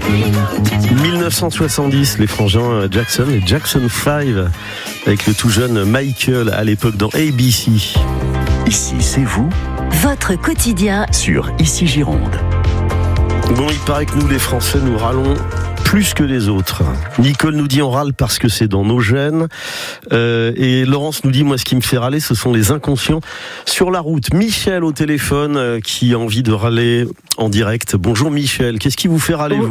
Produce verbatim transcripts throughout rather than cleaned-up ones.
dix-neuf cent soixante-dix, les frangins Jackson, les Jackson cinq, avec le tout jeune Michael à l'époque dans A B C. Ici, c'est vous. Votre quotidien sur Ici Gironde. Bon, il paraît que nous, les Français, nous râlons plus que les autres. Nicole nous dit on râle parce que c'est dans nos gènes. Euh, et Laurence nous dit, moi, ce qui me fait râler, ce sont les inconscients sur la route. Michel au téléphone euh, qui a envie de râler en direct. Bonjour Michel, qu'est-ce qui vous fait râler, vous ?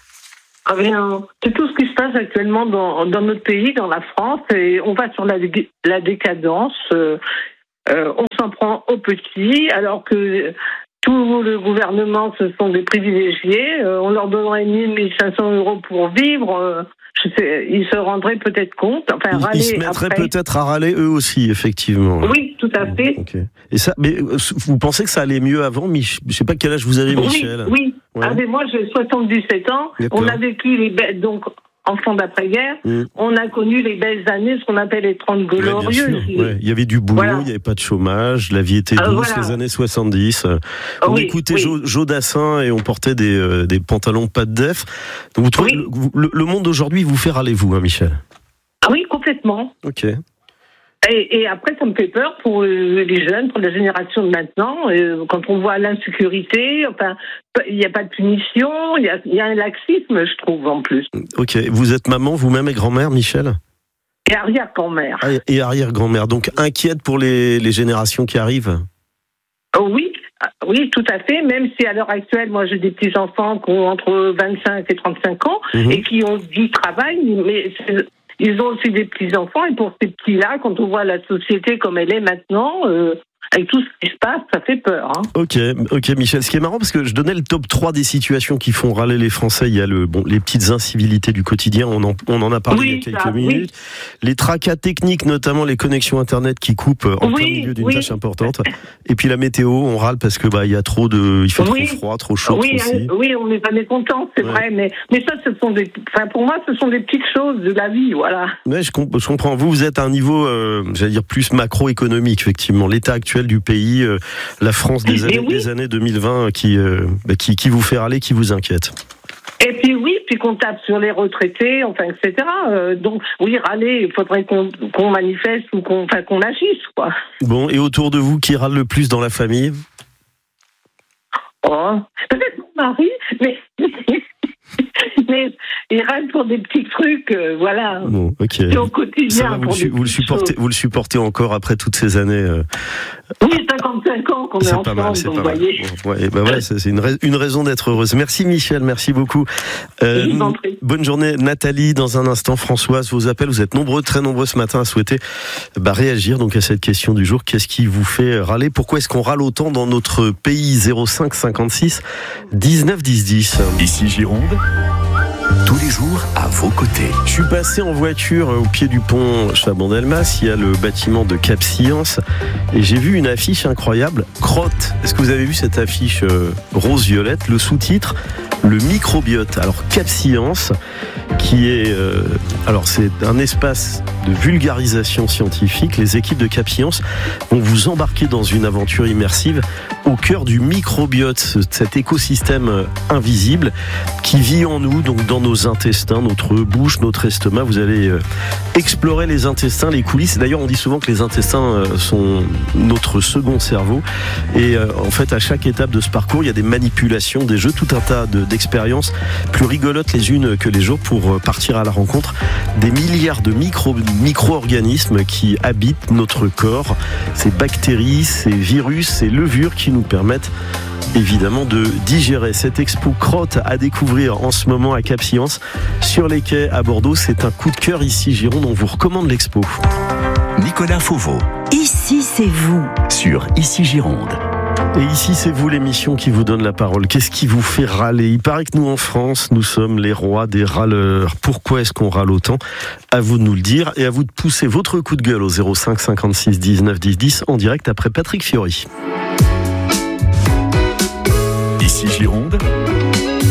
Ah bien, c'est tout ce qui se passe actuellement dans, dans notre pays, dans la France, et on va sur la, la décadence. Euh, euh, on s'en prend aux petits, alors que tout le gouvernement, ce sont des privilégiés. Euh, on leur donnerait mille, mille cinq cents euros pour vivre. Euh, je sais, ils se rendraient peut-être compte. Enfin, ils, râler ils se mettraient après. peut-être à râler eux aussi, effectivement. Oui, tout à fait. Okay. Et ça, mais vous pensez que ça allait mieux avant, Mich- Je sais pas quel âge vous avez, Michel. Oui, oui. Ouais. Ah, mais moi, j'ai soixante-dix-sept ans. D'accord. On a vécu les belles, donc, enfants d'après-guerre. Mmh. On a connu les belles années, ce qu'on appelle les trente glorieuses. Ouais, ouais. Il y avait du boulot, voilà. Il n'y avait pas de chômage, la vie était douce, euh, voilà. Les années soixante-dix. On oui, écoutait oui. Joe, Joe Dassin et on portait des, euh, des pantalons pas de def. Donc vous trouvez oui. le, le, le monde d'aujourd'hui vous fait râler, vous, hein, Michel ? Ah oui, complètement. Ok. Et, et après, ça me fait peur pour euh, les jeunes, pour la génération de maintenant. Euh, quand on voit l'insécurité, enfin, il n'y a pas de punition, il y a, y a un laxisme, je trouve, en plus. Ok. Vous êtes maman, vous-même, et grand-mère, Michel ? Et arrière-grand-mère. Ah, et arrière-grand-mère. Donc, inquiète pour les, les générations qui arrivent ? Oh, oui. Oui, tout à fait, même si à l'heure actuelle, moi j'ai des petits-enfants qui ont entre vingt-cinq et trente-cinq ans mmh. et qui ont du travail, mais c'est... Ils ont aussi des petits-enfants, et pour ces petits-là, quand on voit la société comme elle est maintenant, euh, avec tout ce qui se passe, ça fait peur. Hein. Ok, ok, Michel. Ce qui est marrant, parce que je donnais le top trois des situations qui font râler les Français. Il y a le, bon, les petites incivilités du quotidien, on en, on en a parlé oui, il y a quelques ça, minutes. Oui. Les tracas techniques, notamment les connexions Internet qui coupent en oui, plein milieu d'une oui. tâche importante. Et puis la météo, on râle parce que bah il y a trop de, il fait oui. trop froid, trop chaud. Oui, aussi. Euh, oui, on n'est pas mécontent, c'est ouais. vrai, mais mais ça, ce sont des, enfin pour moi, ce sont des petites choses de la vie, voilà. Ouais, je, comp- je comprends. Vous, vous êtes à un niveau, euh, j'allais dire plus macroéconomique, effectivement. L'état actuel du pays, euh, la France des années, oui. des années deux mille vingt, qui, euh, bah, qui qui vous fait râler, qui vous inquiète. Et puis oui, puis qu'on tape sur les retraités, enfin, et cetera. Euh, donc oui, râler, il faudrait qu'on, qu'on manifeste ou qu'on, enfin, qu'on agisse, quoi. Bon, et autour de vous, qui râle le plus dans la famille ? Oh, peut-être mon mari, mais mais il râle pour des petits trucs, euh, voilà. Bon, ok. C'est au quotidien. Va, vous, pour le, vous, le supportez, vous le supportez encore après toutes ces années euh... Oui, cinquante-cinq ans qu'on est, est ensemble, mal, c'est donc pas vous voyez. Bon, ouais, bah ouais, c'est, c'est une, rais- une raison d'être heureuse. Merci Michel, merci beaucoup. Euh, bonne journée Nathalie, dans un instant Françoise, vos appels, vous êtes nombreux, très nombreux ce matin à souhaiter bah, réagir donc à cette question du jour. Qu'est-ce qui vous fait râler ? Pourquoi est-ce qu'on râle autant dans notre pays ? Zéro cinq cinquante-six dix-neuf dix dix. Ici Gironde, tous les jours à vos côtés. Je suis passé en voiture au pied du pont Chabon-Delmas, il y a le bâtiment de Cap Science et j'ai vu une affiche incroyable, Crotte. Est-ce que vous avez vu cette affiche euh, rose-violette ? Le sous-titre, le microbiote. Alors Cap Science, qui est, euh, alors c'est un espace de vulgarisation scientifique. Les équipes de Cap Science vont vous embarquer dans une aventure immersive au cœur du microbiote, cet écosystème invisible qui vit en nous, donc dans nos intestins, notre bouche, notre estomac. Vous allez euh, explorer les intestins, les coulisses. D'ailleurs, on dit souvent que les intestins euh, sont notre second cerveau. Et euh, en fait, à chaque étape de ce parcours, il y a des manipulations, des jeux, tout un tas de, d'expériences plus rigolotes les unes que les autres pour partir à la rencontre des milliards de micro, micro-organismes qui habitent notre corps. Ces bactéries, ces virus, ces levures qui nous permettent évidemment de digérer. Cette expo Crotte à découvrir en ce moment à Cap Science sur les quais à Bordeaux. C'est un coup de cœur ici Gironde, on vous recommande l'expo. Nicolas Fauveau. Ici c'est vous. Sur Ici Gironde. Et ici, c'est vous l'émission qui vous donne la parole. Qu'est-ce qui vous fait râler ? Il paraît que nous, en France, nous sommes les rois des râleurs. Pourquoi est-ce qu'on râle autant ? À vous de nous le dire et à vous de pousser votre coup de gueule au zéro cinq cinquante-six dix-neuf dix dix en direct après Patrick Fiori. Ici Gironde,